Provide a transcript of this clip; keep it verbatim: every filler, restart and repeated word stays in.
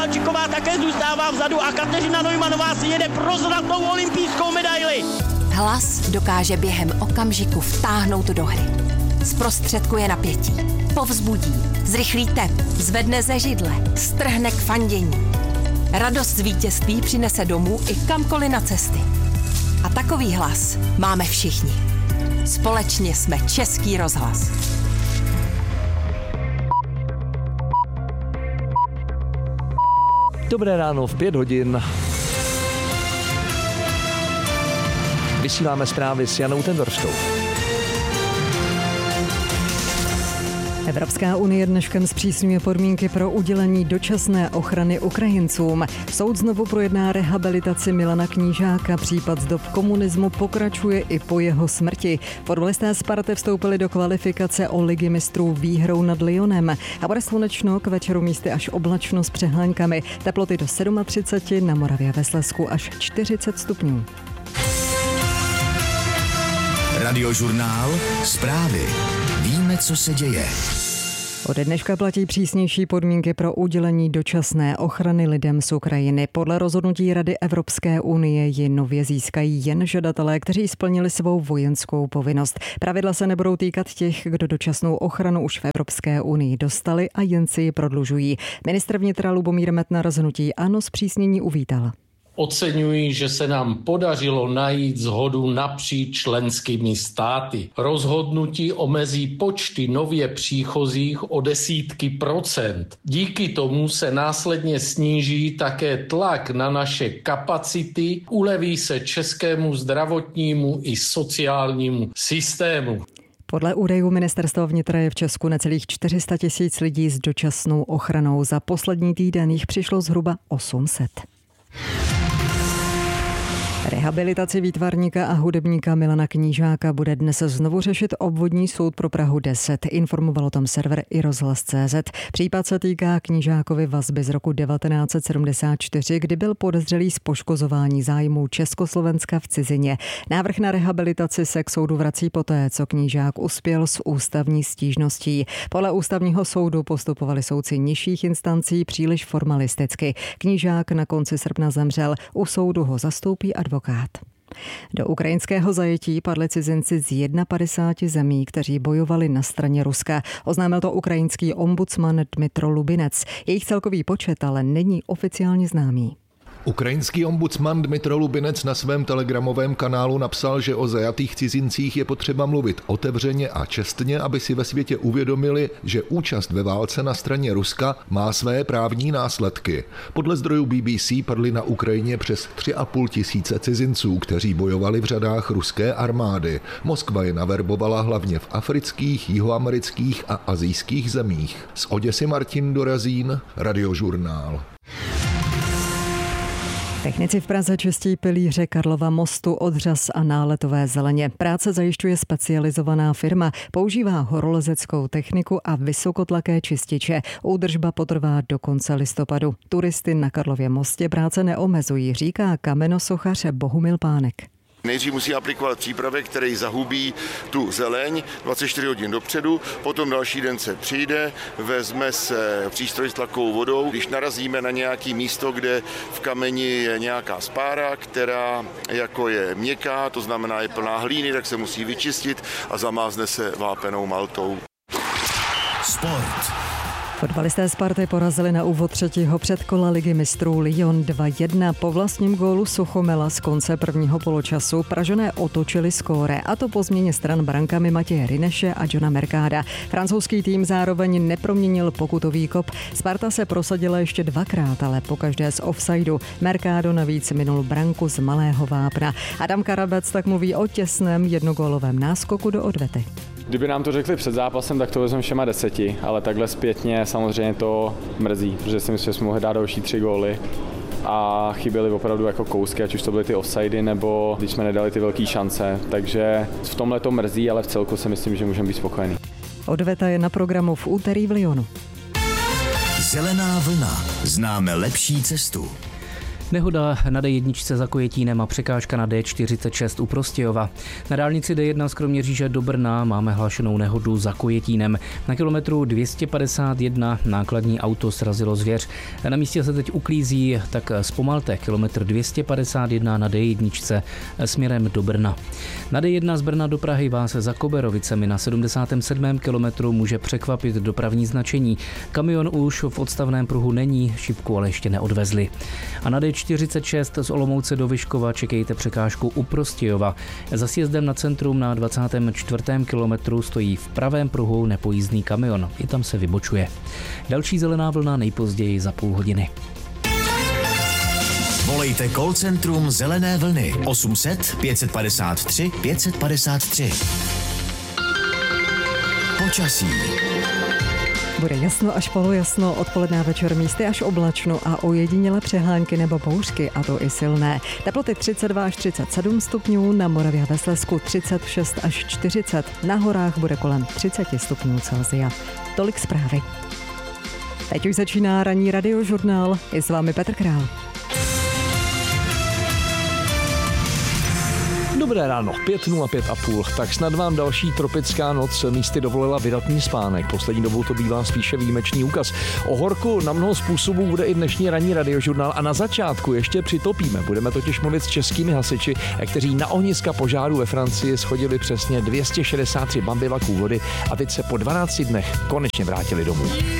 Kovalčiková také zůstává vzadu a Kateřina Neumannová si jede pro zlatou olympijskou medaili. Hlas dokáže během okamžiku vtáhnout do hry. Zprostředkuje napětí, povzbudí, zrychlí tep, zvedne ze židle, strhne k fandění. Radost z vítězství přinese domů i kamkoliv na cesty. A takový hlas máme všichni. Společně jsme Český rozhlas. Dobré ráno v pět hodin. Vysíláme zprávy s Janou Tendorskou. Evropská unie dneškem zpřísňuje podmínky pro udělení dočasné ochrany Ukrajincům. Soud znovu projedná rehabilitaci Milana Knížáka. Případ z dob komunismu pokračuje i po jeho smrti. Fotbalisté Sparty vstoupili do kvalifikace o ligy mistrů výhrou nad Lyonem. A bude slunečno, k večeru místy až oblačno s přehláňkami. Teploty do třicet sedm, na Moravě a ve Slezsku až čtyřicet stupňů. Radiožurnál, zprávy. Víme, co se děje. Ode dneška platí přísnější podmínky pro udělení dočasné ochrany lidem z Ukrajiny. Podle rozhodnutí Rady Evropské unie ji nově získají jen žadatelé, kteří splnili svou vojenskou povinnost. Pravidla se nebudou týkat těch, kdo dočasnou ochranu už v Evropské unii dostali a jen si ji prodlužují. Ministr vnitra Lubomír Metnar z hnutí ANO zpřísnění uvítal. Oceňuji, že se nám podařilo najít shodu napříč členskými státy. Rozhodnutí omezí počty nově příchozích o desítky procent. Díky tomu se následně sníží také tlak na naše kapacity, uleví se českému zdravotnímu i sociálnímu systému. Podle údajů ministerstva vnitra je v Česku necelých čtyři sta tisíc lidí s dočasnou ochranou. Za poslední týden jich přišlo zhruba osm set. Rehabilitaci výtvarníka a hudebníka Milana Knížáka bude dnes znovu řešit obvodní soud pro Prahu deset. Informoval o tom server i rozhlas tečka cé zet. Případ se týká Knížákovy vazby z roku devatenáct set sedmdesát čtyři, kdy byl podezřelý z poškozování zájmů Československa v cizině. Návrh na rehabilitaci se k soudu vrací poté, co Knížák uspěl s ústavní stížností. Podle ústavního soudu postupovali soudci nižších instancí příliš formalisticky. Knížák na konci srpna zemřel, u soudu ho zastoupí advokát. Do ukrajinského zajetí padli cizinci z padesáti jedna zemí, kteří bojovali na straně Ruska. Oznámil to ukrajinský ombudsman Dmytro Lubinec. Jejich celkový počet ale není oficiálně známý. Ukrajinský ombudsman Dmytro Lubinec na svém telegramovém kanálu napsal, že o zajatých cizincích je potřeba mluvit otevřeně a čestně, aby si ve světě uvědomili, že účast ve válce na straně Ruska má své právní následky. Podle zdrojů bé bé cé padli na Ukrajině přes tři a půl tisíce cizinců, kteří bojovali v řadách ruské armády. Moskva je naverbovala hlavně v afrických, jihoamerických a asijských zemích. Z Oděsy Martin Dorazín, Radiožurnál. Technici v Praze čistí pilíře Karlova mostu, odřaz a náletové zeleně. Práce zajišťuje specializovaná firma, používá horolezeckou techniku a vysokotlaké čističe. Údržba potrvá do konce listopadu. Turisty na Karlově mostě práce neomezují, říká kamenosochař Bohumil Pánek. Nejdřív musí aplikovat přípravek, který zahubí tu zeleň dvacet čtyři hodin dopředu, potom další den se přijde, vezme se přístroj s tlakovou vodou. Když narazíme na nějaké místo, kde v kameni je nějaká spára, která jako je měkká, to znamená je plná hlíny, tak se musí vyčistit a zamázne se vápenou maltou. Sport. Fotbalisté Sparty porazili na úvod třetího předkola ligy mistrů Lyon dva jedna. Po vlastním gólu Suchomela z konce prvního poločasu Pražané otočili skóre, a to po změně stran brankami Matěje Rineše a Johna Mercada. Francouzský tým zároveň neproměnil pokutový kop. Sparta se prosadila ještě dvakrát, ale pokaždé z offsideu. Mercado navíc minul branku z malého vápna. Adam Karabec tak mluví o těsném jednogólovém náskoku do odvety. Kdyby nám to řekli před zápasem, tak to vezmeme všema deseti, ale takhle zpětně samozřejmě to mrzí, protože si myslím, že jsme mohli dát další tři góly a chyběly opravdu jako kousky, ať už to byly ty offsidy, nebo když jsme nedali ty velké šance, takže v tomhle to mrzí, ale v celku si myslím, že můžeme být spokojení. Odveta je na programu v úterý v Lyonu. Zelená vlna. Známe lepší cestu. Nehoda na D jedna za Kojetínem a překážka na D čtyřicet šest u Prostějova. Na dálnici D jedna z Kroměříže do Brna máme hlášenou nehodu za Kojetínem. Na kilometru dvě stě padesát jedna nákladní auto srazilo zvěř. Na místě se teď uklízí, tak zpomalte kilometr dvě stě padesát jedna na D jedna směrem do Brna. Na D jedna z Brna do Prahy vás za Koberovicemi na sedmdesátém sedmém kilometru může překvapit dopravní značení. Kamion už v odstavném pruhu není, šipku ale ještě neodvezli. A na D čtyřicet šest z Olomouce do Vyškova čekejte překážku u Prostějova. Za sjezdem na centrum na dvacátém čtvrtém kilometru stojí v pravém pruhu nepojízdný kamion. I tam se vybočuje. Další zelená vlna nejpozději za půl hodiny. Volejte call centrum Zelené vlny osm set pět padesát tři pět padesát tři. Počasí. Bude jasno až polojasno, odpoledne a večer místy až oblačno a ojedinělé přehlánky nebo bouřky, a to i silné. Teploty třicet dva až třicet sedm stupňů, na Moravě a ve Slezsku třicet šest až čtyřicet, na horách bude kolem třicet stupňů Celsia. Tolik zprávy. Teď už začíná ranní radiožurnál, je s vámi Petr Král. Dobré ráno, pět nula pět a půl, tak snad vám další tropická noc místy dovolila vydatný spánek. Poslední dobou to bývá spíše výjimečný úkaz. O horku na mnoho způsobů bude i dnešní ranní radiožurnál a na začátku ještě přitopíme. Budeme totiž mluvit s českými hasiči, kteří na ohniska požáru ve Francii shodili přesně dvě stě šedesát tři bambivaků vody a teď se po dvanácti dnech konečně vrátili domů.